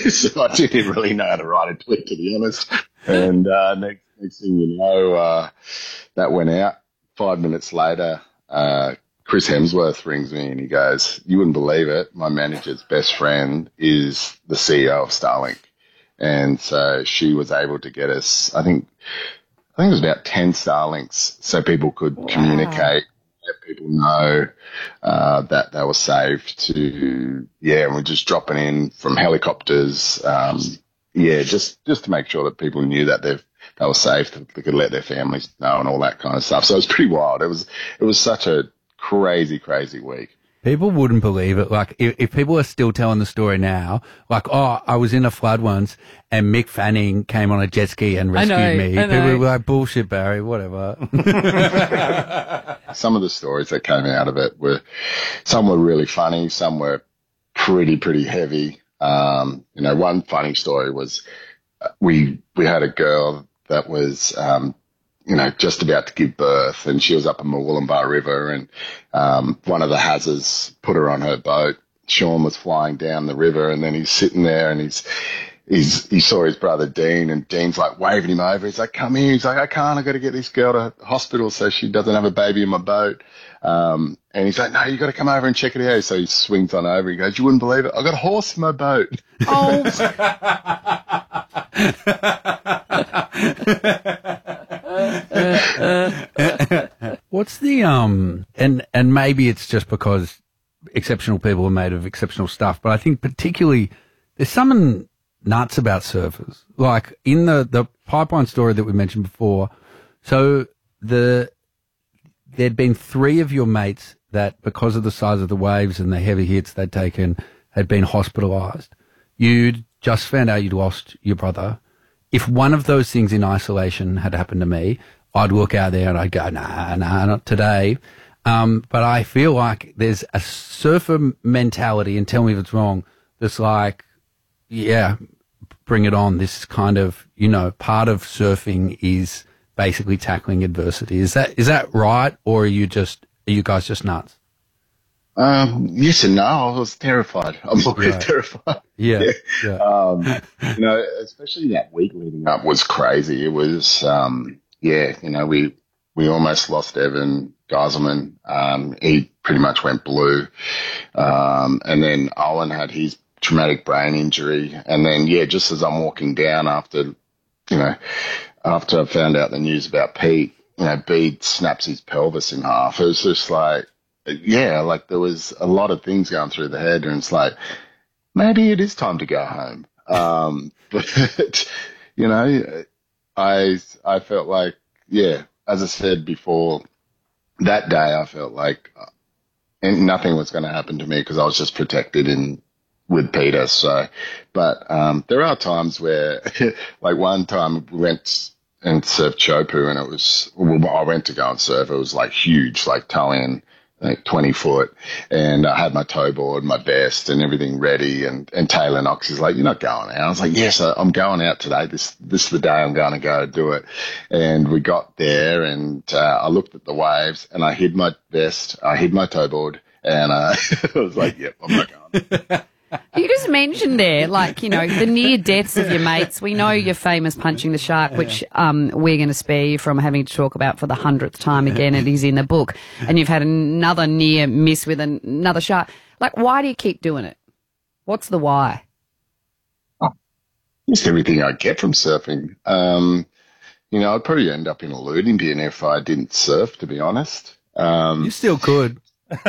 So I didn't really know how to write a tweet, to be honest. And next thing you know, that went out. 5 minutes later, Chris Hemsworth rings me and he goes, "You wouldn't believe it. My manager's best friend is the CEO of Starlink." And so she was able to get us, I think it was about 10 Starlinks so people could communicate, let people know that they were saved and we're just dropping in from helicopters. Just to make sure that people knew that they were safe, that they could let their families know and all that kind of stuff. So it was pretty wild. It was such a crazy, crazy week. People wouldn't believe it. Like, if people are still telling the story now, like, "Oh, I was in a flood once and Mick Fanning came on a jet ski and rescued me." People were like, "Bullshit, Barry, whatever." Some of the stories that came out of it some were really funny, some were pretty heavy. One funny story was we had a girl that was, just about to give birth, and she was up in Murwillumbah River, and one of the Hazzers put her on her boat. Sean was flying down the river, and then he's sitting there, and he saw his brother Dean, and Dean's like waving him over. He's like, "Come here." He's like, "I can't. I got to get this girl to hospital so she doesn't have a baby in my boat." And he's like, "No, you got to come over and check it out." So he swings on over. He goes, "You wouldn't believe it. I got a horse in my boat." Oh. What's the and maybe it's just because exceptional people are made of exceptional stuff, but I think particularly there's something nuts about surfers. Like in the pipeline story that we mentioned before, so there'd been 3 of your mates that, because of the size of the waves and the heavy hits they'd taken, had been hospitalised. You'd just found out you'd lost your brother. If one of those things in isolation had happened to me, I'd look out there and I'd go, nah, not today. But I feel like there's a surfer mentality, and tell me if it's wrong, that's like, yeah, bring it on. This kind of, part of surfing is basically tackling adversity. Is that right? Or are you guys just nuts? Yes and no. I was terrified. I'm always terrified. Yeah. Especially that week leading up was crazy. It was, we almost lost Evan Geiselman. He pretty much went blue. And then Owen had his traumatic brain injury. And then, just as I'm walking down after I found out the news about Pete, Bede snaps his pelvis in half. It was just like, there was a lot of things going through the head, and it's like, maybe it is time to go home. But, I felt like, as I said before, that day I felt like nothing was going to happen to me because I was just protected with Peter. So, but there are times where, like one time we went and surfed Chopu, and I went to go and surf. It was like huge, like toe-in, like 20 foot, and I had my toe board, my vest and everything ready, and Taylor Knox is like, "You're not going out." I was like, "Yes, I'm going out today. This is the day I'm going to go do it." And we got there, and I looked at the waves, and I hid my vest, I hid my toe board, and I was like, "Yep, I'm not going." You just mentioned there, the near deaths of your mates. We know you're famous punching the shark, which we're going to spare you from having to talk about for the 100th time again. It is in the book. And you've had another near miss with another shark. Like, why do you keep doing it? What's the why? Just everything I get from surfing. I'd probably end up in a looting bin if I didn't surf, to be honest. You still could.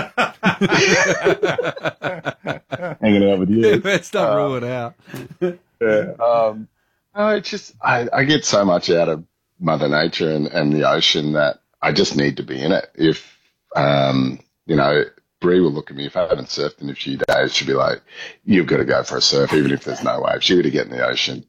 Hanging out with you. Let's not rule it out. It's just I get so much out of Mother Nature and the ocean that I just need to be in it. If Bree will look at me, if I haven't surfed in a few days, she'll be like, "You've got to go for a surf, even if there's no waves. You've got to get in the ocean."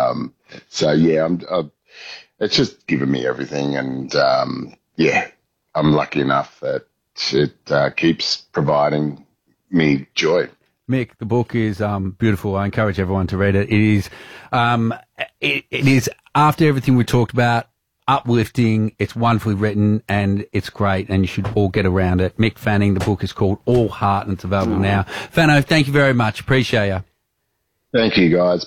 It's just given me everything, and I'm lucky enough that it keeps providing me joy. Mick, the book is beautiful. I encourage everyone to read it. It is, it is, after everything we talked about, uplifting. It's wonderfully written, and it's great, and you should all get around it. Mick Fanning, the book is called All Heart, and it's available now. Fano, thank you very much. Appreciate you. Thank you, guys.